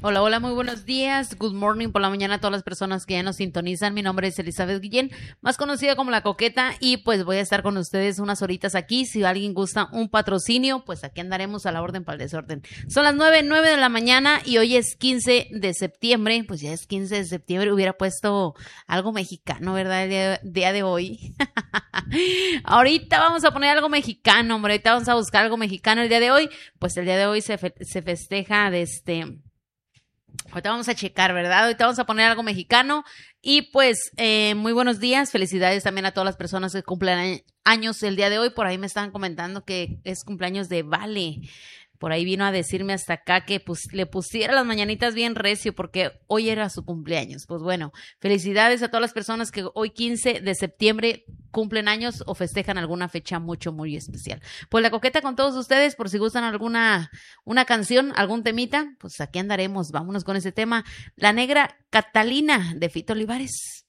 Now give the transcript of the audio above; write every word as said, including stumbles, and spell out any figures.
Hola, hola, muy buenos días. Good morning por la mañana a todas las personas que ya nos sintonizan. Mi nombre es Elizabeth Guillén, más conocida como La Coqueta, y pues voy a estar con ustedes unas horitas aquí. Si alguien gusta un patrocinio, pues aquí andaremos a la orden para el desorden. Son las nueve, nueve de la mañana y hoy es quince de septiembre. Pues ya es quince de septiembre, hubiera puesto algo mexicano, ¿verdad? El día, día de hoy. Ahorita vamos a poner algo mexicano, hombre. Ahorita vamos a buscar algo mexicano el día de hoy. Pues el día de hoy se, fe se festeja de este... Ahorita vamos a checar, ¿verdad? Ahorita vamos a poner algo mexicano. Y pues, eh, muy buenos días. Felicidades también a todas las personas que cumplen años el día de hoy. Por ahí me estaban comentando que es cumpleaños de Vale. Por ahí vino a decirme hasta acá que pues, le pusiera las mañanitas bien recio porque hoy era su cumpleaños. Pues bueno, felicidades a todas las personas que hoy quince de septiembre cumplen años o festejan alguna fecha mucho, muy especial. Pues La Coqueta con todos ustedes, por si gustan alguna una canción, algún temita, pues aquí andaremos. Vámonos con ese tema. La Negra Catalina de Fito Olivares.